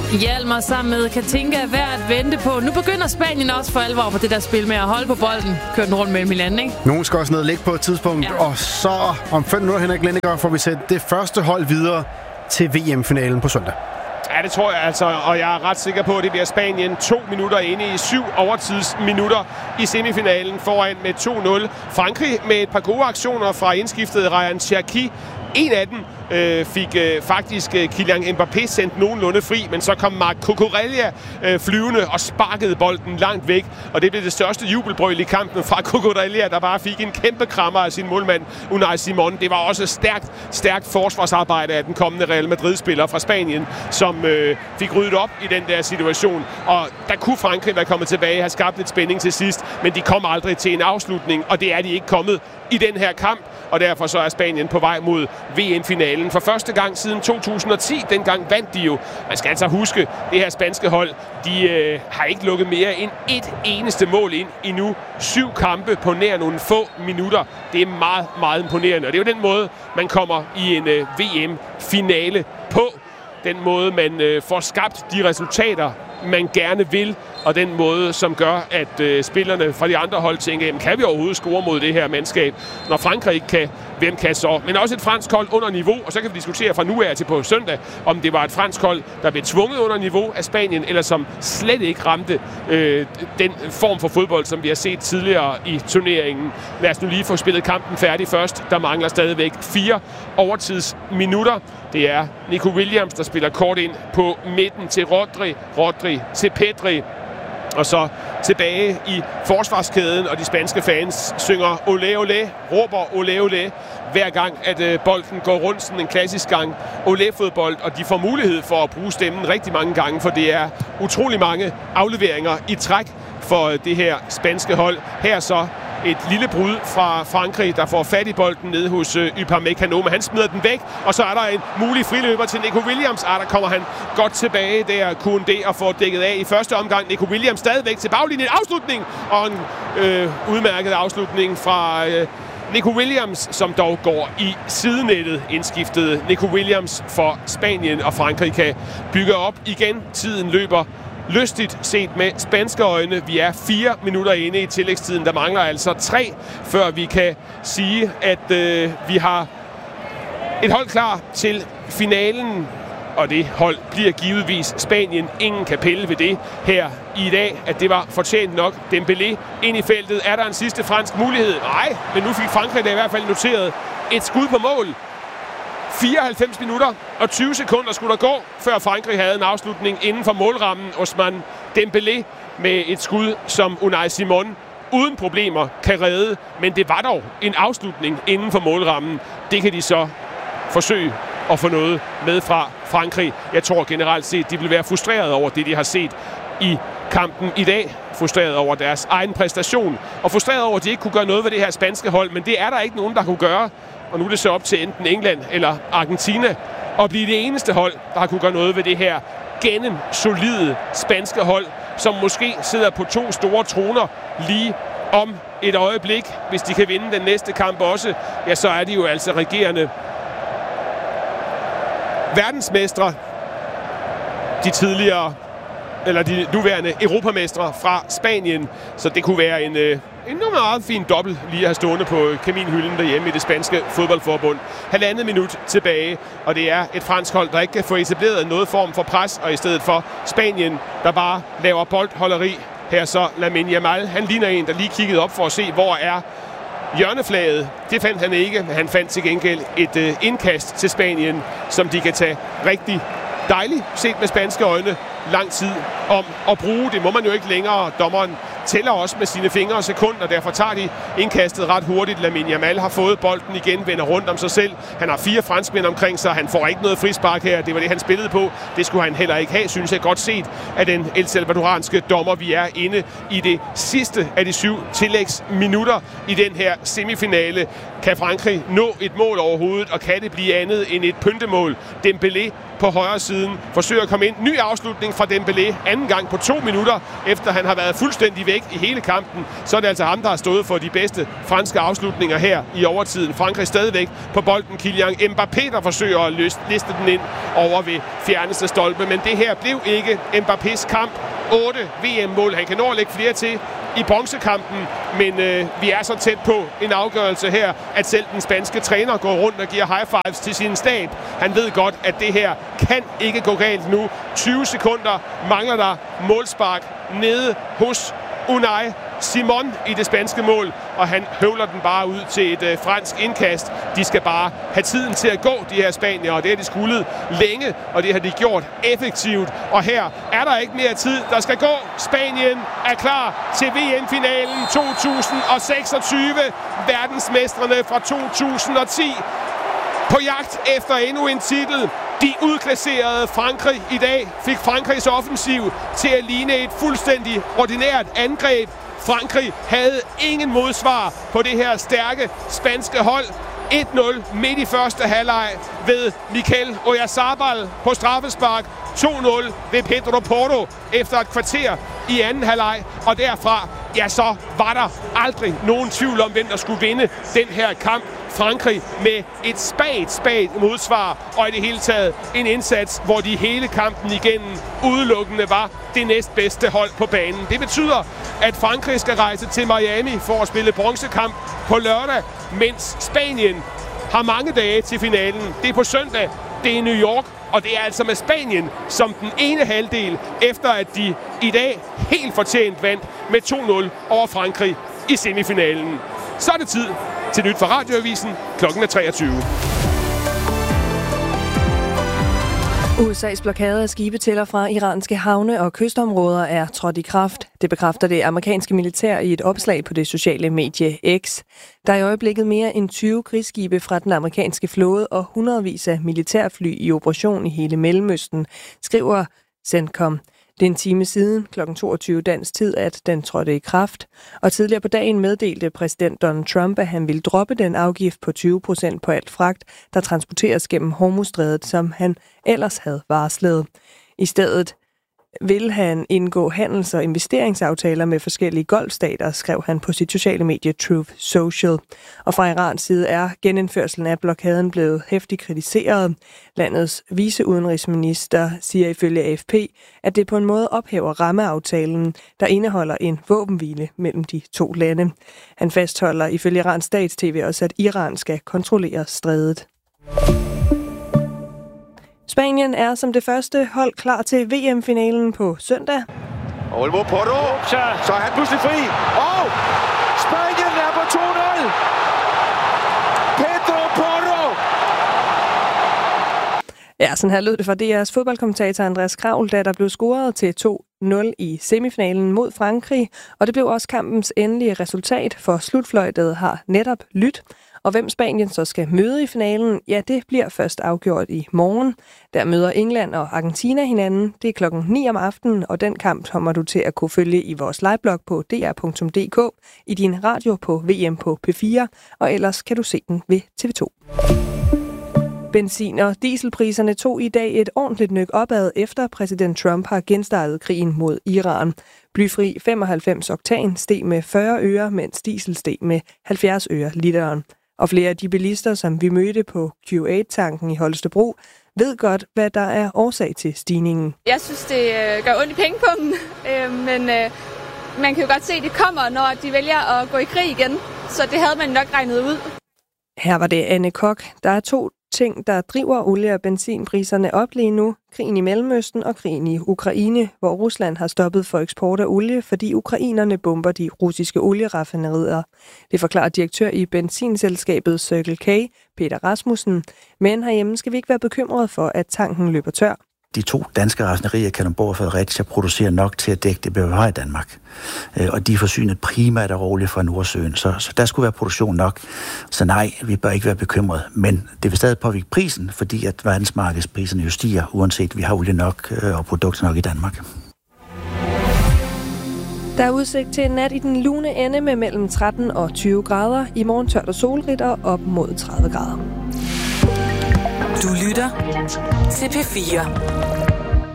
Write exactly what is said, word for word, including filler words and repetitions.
Hjalmar sammen med Katinka er værd at vente på. Nu begynder Spanien også for alvor på det der spil med at holde på bolden. Køre den rundt mellem hinanden, ikke? Nogen skal også ned og ligge på et tidspunkt. Ja. Og så om fem minutter, Henrik Lindegaard, får vi sætte det første hold videre til V M-finalen på søndag. Ja, det tror jeg altså, og jeg er ret sikker på, at det bliver Spanien to minutter inde i syv overtidsminutter i semifinalen foran med to nul. Frankrig med et par gode aktioner fra indskiftet Ryan Cherki. En af dem øh, fik øh, faktisk øh, Kylian Mbappé sendt nogenlunde fri, men så kom Marc Cucurella øh, flyvende og sparkede bolden langt væk, og det blev det største jubelbrøl i kampen fra Cucurella, der bare fik en kæmpe krammer af sin målmand Unai Simon. Det var også stærkt, stærkt forsvarsarbejde af den kommende Real Madrid-spiller fra Spanien, som øh, fik ryddet op i den der situation, og der kunne Frankrig være kommet tilbage, have skabt lidt spænding til sidst, men de kom aldrig til en afslutning, og det er de ikke kommet i den her kamp, og derfor så er Spanien på vej mod V M-finalen for første gang siden to tusind og ti. Dengang vandt de jo. Man skal altså huske, det her spanske hold, de øh, har ikke lukket mere end et eneste mål ind endnu. Syv kampe på nær nogle få minutter. Det er meget, meget imponerende, og det er jo den måde, man kommer i en øh, V M-finale på. Den måde, man øh, får skabt de resultater, man gerne vil, og den måde, som gør, at øh, spillerne fra de andre hold tænker, jamen, kan vi overhovedet score mod det her mandskab? Når Frankrig ikke kan, hvem kan så? Men også et fransk hold under niveau, og så kan vi diskutere fra nu af til på søndag, om det var et fransk hold, der blev tvunget under niveau af Spanien, eller som slet ikke ramte øh, den form for fodbold, som vi har set tidligere i turneringen. Lad os nu lige få spillet kampen færdig først. Der mangler stadigvæk fire overtidsminutter. Det er Nico Williams, der spiller kort ind på midten til Rodri, Rodri til Pedri, og så tilbage i forsvarskæden, og de spanske fans synger ole ole, råber ole ole, hver gang at øh, bolden går rundt, sådan en klassisk gang ole-fodbold, og de får mulighed for at bruge stemmen rigtig mange gange, for det er utrolig mange afleveringer i træk for øh, det her spanske hold. Her så et lille brud fra Frankrig, der får fat i bolden nede hos øh, Upamecano, men han smider den væk, og så er der en mulig friløber til Nico Williams. Ah, der kommer han godt tilbage der, Koundé, og får dækket af i første omgang. Nico Williams stadigvæk til baglinjen. Afslutning! Og en øh, udmærket afslutning fra øh, Nico Williams, som dog går i sidenettet. Indskiftet Nico Williams for Spanien, og Frankrig kan bygge op igen. Tiden løber lystigt set med spanske øjne. Vi er fire minutter inde i tillægstiden. Der mangler altså tre, før vi kan sige, at øh, vi har et hold klar til finalen. Og det hold bliver givetvis Spanien. Ingen kan pille ved det her i dag, at det var fortjent nok. Dembélé ind i feltet. Er der en sidste fransk mulighed? Nej, men nu fik Frankrig da i hvert fald noteret et skud på mål. fireoghalvfems minutter og tyve sekunder skulle der gå, før Frankrig havde en afslutning inden for målrammen. Ousmane Dembélé med et skud, som Unai Simon uden problemer kan redde. Men det var dog en afslutning inden for målrammen. Det kan de så forsøge at få noget med fra Frankrig. Jeg tror generelt set, de vil være frustreret over det, de har set i kampen i dag. Frustreret over deres egen præstation. Og frustreret over, at de ikke kunne gøre noget ved det her spanske hold. Men det er der ikke nogen, der kunne gøre. Og nu er det så op til enten England eller Argentina at blive det eneste hold, der har kunne gøre noget ved det her gennem solide spanske hold, som måske sidder på to store troner lige om et øjeblik. Hvis de kan vinde den næste kamp også, ja, så er de jo altså regerende verdensmestre. De tidligere, eller de nuværende europamestre fra Spanien. Så det kunne være en, øh, en meget fin dobbelt lige at have stående på kaminhylden derhjemme i det spanske fodboldforbund. Halvandet minut tilbage, og det er et fransk hold, der ikke kan få etableret noget form for pres, og i stedet for Spanien, der bare laver boldholderi. Her så Lamine Yamal, han ligner en, der lige kiggede op for at se, hvor er hjørneflaget. Det fandt han ikke, men han fandt til gengæld et øh, indkast til Spanien, som de kan tage rigtig dejligt set med spanske øjne lang tid om at bruge. Det må man jo ikke længere. Dommeren tæller også med sine fingre og sekunder, derfor tager de indkastet ret hurtigt. Lamine Yamal har fået bolden igen, vender rundt om sig selv. Han har fire franskmænd omkring sig, han får ikke noget frispark her. Det var det, han spillede på. Det skulle han heller ikke have, synes jeg godt set af den El Salvadoranske dommer. Vi er inde i det sidste af de syv tillægsminutter i den her semifinale. Kan Frankrig nå et mål overhovedet, og kan det blive andet end et pyntemål? Dembélé på højre siden forsøger at komme ind. Ny afslutning fra Dembélé anden gang på to minutter, efter han har været fuldstændig væk i hele kampen. Så er det altså ham, der har stået for de bedste franske afslutninger her i overtiden. Frankrig stadigvæk på bolden. Kylian Mbappé, der forsøger at liste den ind over ved fjerneste stolpe. Men det her blev ikke Mbappés kamp. otte V M-mål. Han kan nå at lægge flere til i bronzekampen, men øh, vi er så tæt på en afgørelse her, at selv den spanske træner går rundt og giver high fives til sin stab. Han ved godt, at det her kan ikke gå galt nu. tyve sekunder mangler der målspark nede hos Unai Simon i det spanske mål, og han høvler den bare ud til et øh, fransk indkast. De skal bare have tiden til at gå, de her spanier, og det har de skullet længe, og det har de gjort effektivt. Og her er der ikke mere tid, der skal gå. Spanien er klar til V M-finalen to tusind seksogtyve. Verdensmestrene fra to tusind og ti på jagt efter endnu en titel. De udklasserede Frankrig i dag, fik Frankrigs offensiv til at ligne et fuldstændig ordinært angreb. Frankrig havde ingen modsvar på det her stærke spanske hold. et nul midt i første halvleg ved Mikel Oyarzabal på straffespark. to nul ved Pedro Porro efter et kvarter i anden halvleg. Og derfra, ja, så var der aldrig nogen tvivl om, hvem der skulle vinde den her kamp. Frankrig med et spagt, spagt modsvar, og i det hele taget en indsats, hvor de hele kampen igennem udelukkende var det næstbedste hold på banen. Det betyder, at Frankrig skal rejse til Miami for at spille bronzekamp på lørdag, mens Spanien har mange dage til finalen. Det er på søndag, det er New York, og det er altså med Spanien som den ene halvdel, efter at de i dag helt fortjent vandt med to nul over Frankrig i semifinalen. Så er det tid til nyt fra Radioavisen. Klokken er treogtyve. U S A's blokade af skibe til og fra iranske havne og kystområder er trådt i kraft. Det bekræfter det amerikanske militær i et opslag på det sociale medie X. Der er i øjeblikket mere end tyve krigsskibe fra den amerikanske flåde og hundredvis af militærfly i operation i hele Mellemøsten, skriver CENTCOM. Det er en time siden, klokken toogtyve dansk tid, at den trådte i kraft. Og tidligere på dagen meddelte præsident Donald Trump, at han ville droppe den afgift på tyve procent på alt fragt, der transporteres gennem Hormuzstrædet, som han ellers havde varslet. I stedet vil han indgå handels- og investeringsaftaler med forskellige golfstater, skrev han på sit sociale medie Truth Social. Og fra Irans side er genindførselen af blokaden blevet heftigt kritiseret. Landets viceudenrigsminister siger ifølge A F P, at det på en måde ophæver rammeaftalen, der indeholder en våbenhvile mellem de to lande. Han fastholder ifølge Irans stats-tv også, at Iran skal kontrollere strædet. Spanien er som det første hold klar til V M-finalen på søndag. Olmo Porro, så, så er han pludselig fri. Og Spanien er på to nul. Pedro Porro. Ja, sådan her lød det fra D R's fodboldkommentator Andreas Kravl, da der blev scoret til to nul i semifinalen mod Frankrig. Og det blev også kampens endelige resultat, for slutfløjtet har netop lyttet. Og hvem Spanien så skal møde i finalen, ja, det bliver først afgjort i morgen. Der møder England og Argentina hinanden. Det er klokken ni om aftenen, og den kamp kommer du til at kunne følge i vores liveblog på d r punktum d k, i din radio på V M på P fire, og ellers kan du se den ved T V to. Benzin- og dieselpriserne tog i dag et ordentligt nyk opad, efter præsident Trump har genstartet krigen mod Iran. Blyfri femoghalvfems oktan steg med fyrre øre, mens diesel steg med halvfjerds øre literen. Og flere af de bilister, som vi mødte på Q otte-tanken i Holstebro, ved godt, hvad der er årsag til stigningen. Jeg synes, det gør ondt i pengepungen, men man kan jo godt se, at det kommer, når de vælger at gå i krig igen. Så det havde man nok regnet ud. Her var det Anne Kok. Der er to ting, der driver olie- og benzinpriserne op lige nu. Krigen i Mellemøsten og krigen i Ukraine, hvor Rusland har stoppet for eksport af olie, fordi ukrainerne bomber de russiske olieraffinaderier. Det forklarer direktør i benzinselskabet Circle K, Peter Rasmussen. Men herhjemme skal vi ikke være bekymrede for, at tanken løber tør. De to danske raffinaderier, Kalundborg og Fredericia, producerer nok til at dække det behov i Danmark. Og de er forsynet primært af olie fra Nordsøen, så, så der skulle være produktion nok. Så nej, vi bør ikke være bekymrede, men det vil stadig påvirke prisen, fordi at verdensmarkedspriserne jo stiger, uanset vi har olie nok og produkter nok i Danmark. Der er udsigt til en nat i den lune ende med mellem tretten og tyve grader. I morgen tørt og solrigt og op mod tredive grader. Du lytter til P fire.